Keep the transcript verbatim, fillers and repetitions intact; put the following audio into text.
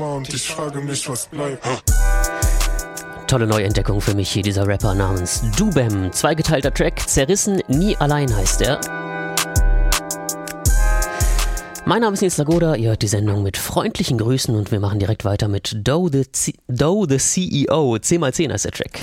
immer und ich frage mich, was bleibt. Tolle Neuentdeckung für mich hier, dieser Rapper namens Dubem. Zweigeteilter Track, Zerrissen, nie allein heißt er. Mein Name ist Nils Lagoda, ihr hört die Sendung mit freundlichen Grüßen und wir machen direkt weiter mit Doe the, C- Doe the C E O. zehn mal zehn heißt der Track.